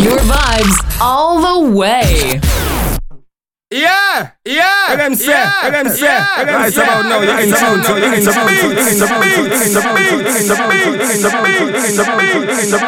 Your vibes all the way. Yeah, yeah. Let them say, let them say. Right about now, you're in tune to, you're in the beat, in the beat, in the beat, in the beat, in the beat, in the beat, in the beat, in the beat.